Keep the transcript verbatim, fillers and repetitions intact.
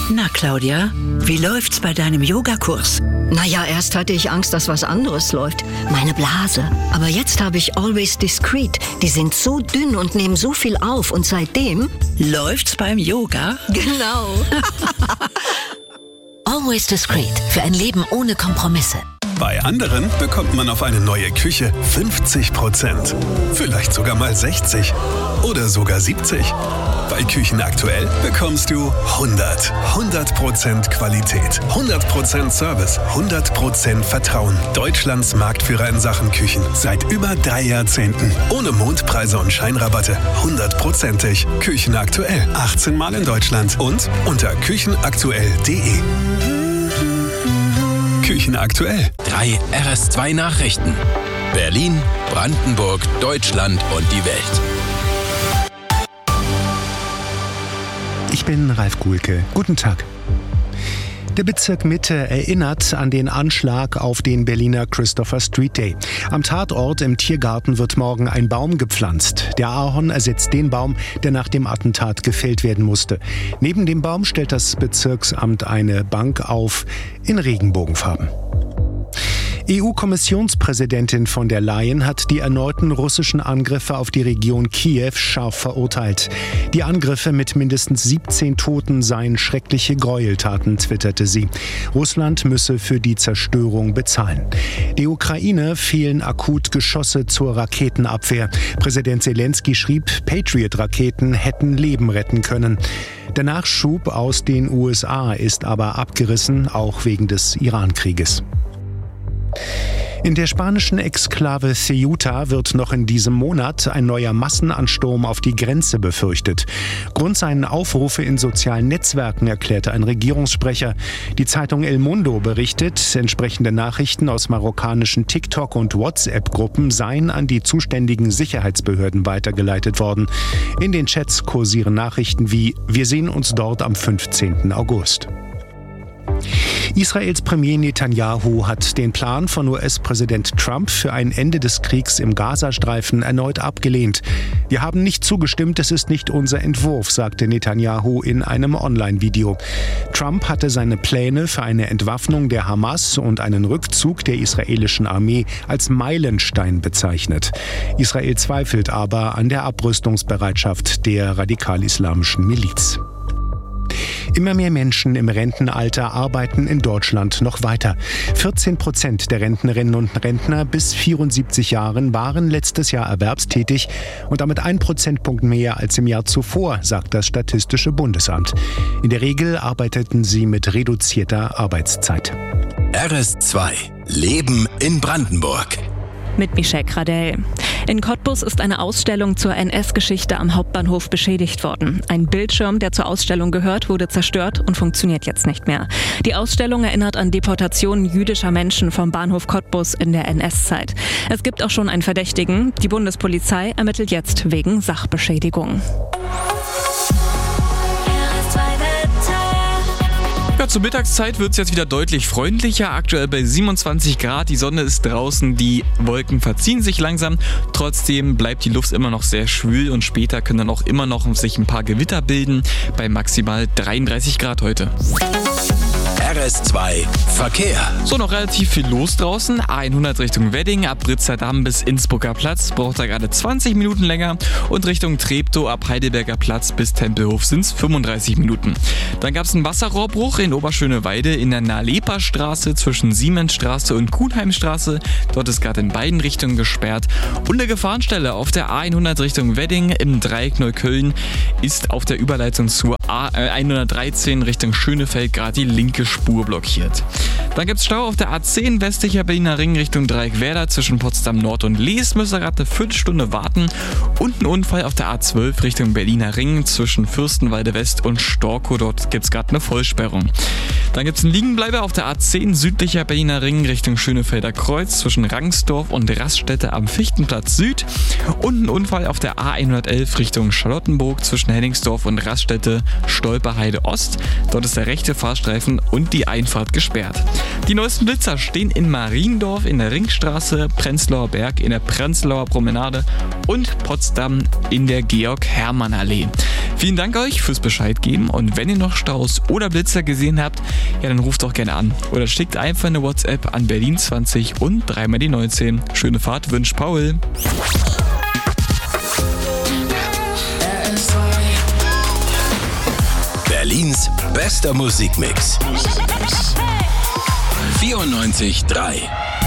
Na, Claudia, wie läuft's bei deinem Yogakurs? Naja, erst hatte ich Angst, dass was anderes läuft. Meine Blase. Aber jetzt habe ich Always Discreet. Die sind so dünn und nehmen so viel auf. Und seitdem... Läuft's beim Yoga? Genau. Always Discreet. Für ein Leben ohne Kompromisse. Bei anderen bekommt man auf eine neue Küche fünfzig Prozent. Vielleicht sogar mal sechzig. Oder sogar siebzig. Bei Küchen aktuell bekommst du hundert. hundert Prozent Qualität, hundert Prozent Service, hundert Prozent Vertrauen. Deutschlands Marktführer in Sachen Küchen. Seit über drei Jahrzehnten. Ohne Mondpreise und Scheinrabatte. hundertprozentig. Küchen aktuell. achtzehn Mal in Deutschland. Und unter küchenaktuell punkt de. Küchen aktuell. Drei R S zwei Nachrichten. Berlin, Brandenburg, Deutschland und die Welt. Ich bin Ralf Guhlke. Guten Tag. Der Bezirk Mitte erinnert an den Anschlag auf den Berliner Christopher Street Day. Am Tatort im Tiergarten wird morgen ein Baum gepflanzt. Der Ahorn ersetzt den Baum, der nach dem Attentat gefällt werden musste. Neben dem Baum stellt das Bezirksamt eine Bank auf in Regenbogenfarben. E U-Kommissionspräsidentin von der Leyen hat die erneuten russischen Angriffe auf die Region Kiew scharf verurteilt. Die Angriffe mit mindestens siebzehn Toten seien schreckliche Gräueltaten, twitterte sie. Russland müsse für die Zerstörung bezahlen. Der Ukraine fehlen akut Geschosse zur Raketenabwehr. Präsident Zelensky schrieb, Patriot-Raketen hätten Leben retten können. Der Nachschub aus den U S A ist aber abgerissen, auch wegen des Iran-Krieges. In der spanischen Exklave Ceuta wird noch in diesem Monat ein neuer Massenansturm auf die Grenze befürchtet. Grund seien Aufrufe in sozialen Netzwerken, erklärte ein Regierungssprecher. Die Zeitung El Mundo berichtet, entsprechende Nachrichten aus marokkanischen TikTok- und WhatsApp-Gruppen seien an die zuständigen Sicherheitsbehörden weitergeleitet worden. In den Chats kursieren Nachrichten wie „Wir sehen uns dort am fünfzehnten August. Israels Premier Netanyahu hat den Plan von U S-Präsident Trump für ein Ende des Kriegs im Gazastreifen erneut abgelehnt. Wir haben nicht zugestimmt, es ist nicht unser Entwurf, sagte Netanyahu in einem Online-Video. Trump hatte seine Pläne für eine Entwaffnung der Hamas und einen Rückzug der israelischen Armee als Meilenstein bezeichnet. Israel zweifelt aber an der Abrüstungsbereitschaft der radikal-islamischen Miliz. Immer mehr Menschen im Rentenalter arbeiten in Deutschland noch weiter. vierzehn Prozent der Rentnerinnen und Rentner bis vierundsiebzig Jahren waren letztes Jahr erwerbstätig und damit ein Prozentpunkt mehr als im Jahr zuvor, sagt das Statistische Bundesamt. In der Regel arbeiteten sie mit reduzierter Arbeitszeit. R S zwei. Leben in Brandenburg. Mit Michelle Gradell. In Cottbus ist eine Ausstellung zur N S-Geschichte am Hauptbahnhof beschädigt worden. Ein Bildschirm, der zur Ausstellung gehört, wurde zerstört und funktioniert jetzt nicht mehr. Die Ausstellung erinnert an Deportationen jüdischer Menschen vom Bahnhof Cottbus in der N S-Zeit. Es gibt auch schon einen Verdächtigen. Die Bundespolizei ermittelt jetzt wegen Sachbeschädigung. Ja, zur Mittagszeit wird es jetzt wieder deutlich freundlicher, aktuell bei siebenundzwanzig Grad, die Sonne ist draußen, die Wolken verziehen sich langsam, trotzdem bleibt die Luft immer noch sehr schwül und später können dann auch immer noch sich ein paar Gewitter bilden, bei maximal dreiunddreißig Grad heute. R S zwei Verkehr. So, noch relativ viel los draußen. A hundert Richtung Wedding, ab Britzer Damm bis Innsbrucker Platz, braucht da gerade zwanzig Minuten länger. Und Richtung Treptow ab Heidelberger Platz bis Tempelhof sind es fünfunddreißig Minuten. Dann gab es einen Wasserrohrbruch in Oberschöneweide in der Nahleper-Straße zwischen Siemensstraße und Kuhnheimstraße. Dort ist gerade in beiden Richtungen gesperrt. Und eine Gefahrenstelle auf der A hundert Richtung Wedding im Dreieck Neukölln ist auf der Überleitung zur A hundertdreizehn Richtung Schönefeld gerade die linke Spur blockiert. Dann gibt es Stau auf der A zehn westlicher Berliner Ring Richtung Dreieckwerder zwischen Potsdam Nord und Lees. Müsst ihr gerade eine Viertelstunde warten. Und ein Unfall auf der A zwölf Richtung Berliner Ring zwischen Fürstenwalde West und Storkow. Dort gibt es gerade eine Vollsperrung. Dann gibt es einen Liegenbleiber auf der A zehn südlicher Berliner Ring Richtung Schönefelder Kreuz zwischen Rangsdorf und Raststätte am Fichtenplatz Süd. Und einen Unfall auf der A hundertelf Richtung Charlottenburg zwischen Henningsdorf und Raststätte Stolperheide Ost. Dort ist der rechte Fahrstreifen und die Einfahrt gesperrt. Die neuesten Blitzer stehen in Mariendorf in der Ringstraße, Prenzlauer Berg in der Prenzlauer Promenade und Potsdam in der Georg-Hermann-Allee. Vielen Dank euch fürs Bescheid geben und wenn ihr noch Staus oder Blitzer gesehen habt, ja dann ruft doch gerne an oder schickt einfach eine WhatsApp an Berlin zwanzig und dreimal die neunzehn. Schöne Fahrt wünscht Paul. Berlins bester Musikmix. vierundneunzig Komma drei